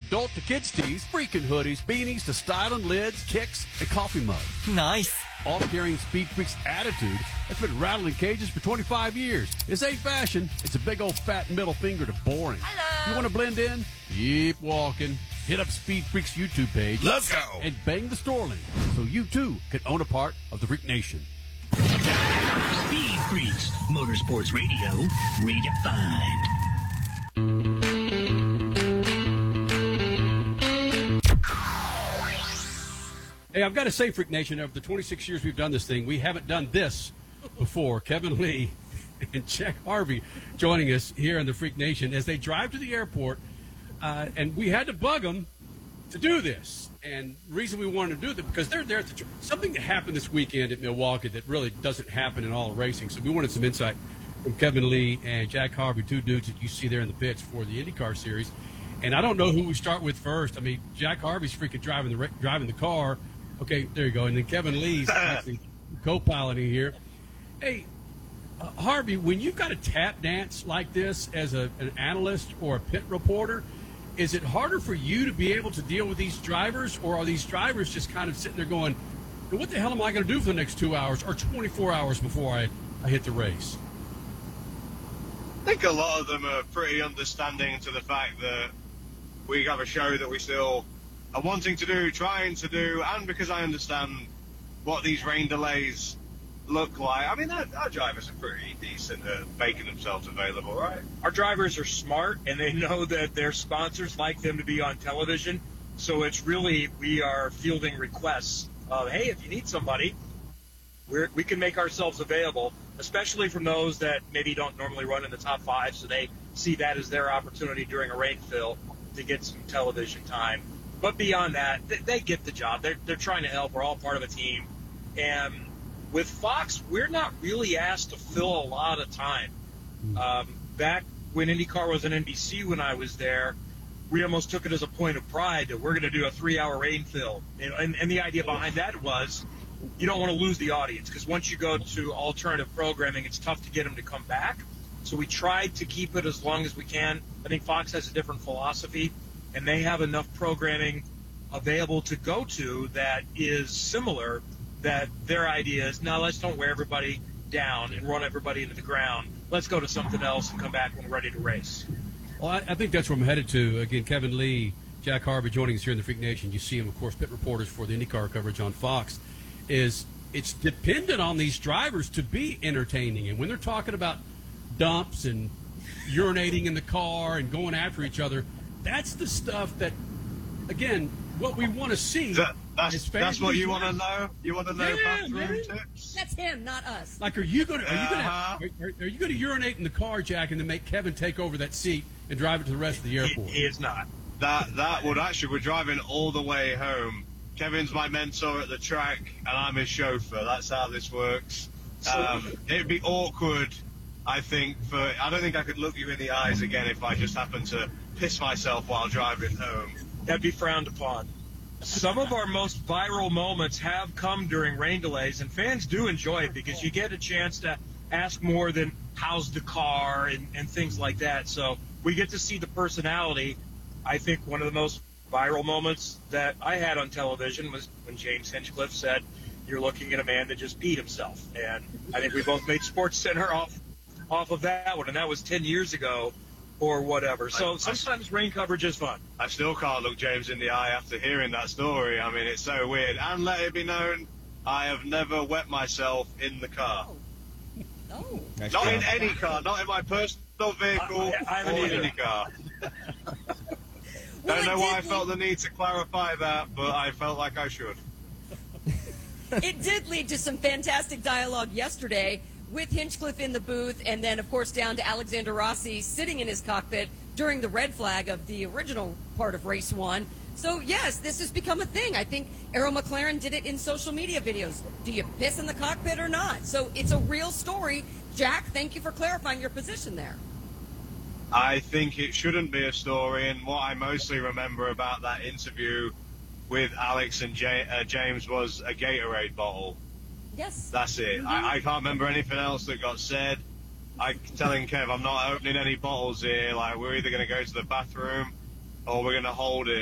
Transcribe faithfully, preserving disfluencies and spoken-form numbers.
adult to kids tees, freaking hoodies, beanies to styling lids, kicks, and coffee mugs. Nice. All carrying Speed Freak's attitude that's been rattling cages for twenty-five years. This ain't fashion. It's a big old fat middle finger to boring. Hello. You want to blend in? Keep walking. Hit up Speed Freak's YouTube page. Let's go. And bang the store link so you too can own a part of the Freak Nation. Speed Freaks, Motorsports Radio, redefined. Hey, I've got to say, Freak Nation, of the twenty-six years we've done this thing, we haven't done this before. Kevin Lee and Jack Harvey joining us here in the Freak Nation as they drive to the airport, uh, and we had to bug them to do this. And the reason we wanted to do that, because they're there at the something that happened this weekend at Milwaukee that really doesn't happen in all racing. So we wanted some insight from Kevin Lee and Jack Harvey, two dudes that you see there in the pits for the IndyCar series. And I don't know who we start with first. I mean, Jack Harvey's freaking driving the driving the car. Okay, there you go. And then Kevin Lee's actually co-piloting here. Hey, uh, Harvey, when you've got a tap dance like this as a, an analyst or a pit reporter, is it harder for you to be able to deal with these drivers, or are these drivers just kind of sitting there going, what the hell am I going to do for the next two hours or twenty-four hours before I, I hit the race? I think a lot of them are pretty understanding to the fact that we have a show that we still are wanting to do, trying to do, and because I understand what these rain delays look like. I mean, our, our drivers are pretty decent at making themselves available, right? Our drivers are smart, and they know that their sponsors like them to be on television. So it's really, we are fielding requests of, hey, if you need somebody, we're, we can make ourselves available, especially from those that maybe don't normally run in the top five, so they see that as their opportunity during a rain fill to get some television time. But beyond that, they, they get the job. They're, they're trying to help. We're all part of a team. And with Fox, we're not really asked to fill a lot of time. Um, back when IndyCar was on N B C when I was there, we almost took it as a point of pride that we're going to do a three-hour rain fill. And, and, and the idea behind that was you don't want to lose the audience, because once you go to alternative programming, it's tough to get them to come back. So we tried to keep it as long as we can. I think Fox has a different philosophy, and they have enough programming available to go to that is similar, that their idea is, no, let's don't wear everybody down and run everybody into the ground. Let's go to something else and come back when we're ready to race. Well, I, I think that's where I'm headed to. Again, Kevin Lee, Jack Harvey joining us here in the Freak Nation. You see him, of course, pit reporters for the IndyCar coverage on Fox. Is it's dependent on these drivers to be entertaining. And when they're talking about dumps and urinating in the car and going after each other, that's the stuff that, again, what we want to see. That, that's is that's what you want to know? You want to know Yeah, bathroom man. tips? That's him, not us. Like, are you going to are you going to Uh-huh. are, are you going to urinate in the car, Jack, and then make Kevin take over that seat and drive it to the rest of the airport? He, he is not. That that would actually, we're driving all the way home. Kevin's my mentor at the track, and I'm his chauffeur. That's how this works. Um, it'd be awkward, I think, for I don't think I could look you in the eyes again if I just happened to piss myself while driving home. That'd be frowned upon. Some of our most viral moments have come during rain delays, and fans do enjoy it because you get a chance to ask more than how's the car and, and things like that. So we get to see the personality. I think one of the most viral moments that I had on television was when James Hinchcliffe said, you're looking at a man that just peed himself. And I think we both made SportsCenter off off of that one, and that was ten years ago or whatever. So I, sometimes I, rain coverage is fun. I still can't look James in the eye after hearing that story. I mean, it's so weird. And let it be known, I have never wet myself in the car. No. Not cool. In any car, not in my personal vehicle I, I haven't or either. in any car. Well, Don't know it why I did felt lead- the need to clarify that, but I felt like I should. It did lead to some fantastic dialogue yesterday with Hinchcliffe in the booth, and then, of course, down to Alexander Rossi sitting in his cockpit during the red flag of the original part of race one. So, yes, this has become a thing. I think Arrow McLaren did it in social media videos. Do you piss in the cockpit or not? So it's a real story. Jack, thank you for clarifying your position there. I think it shouldn't be a story, and what I mostly remember about that interview with Alex and J- uh, James was a Gatorade bottle. Yes. That's it. Mm-hmm. I, I can't remember anything else that got said. I'm telling Kev, I'm not opening any bottles here. Like, we're either going to go to the bathroom or we're going to hold it.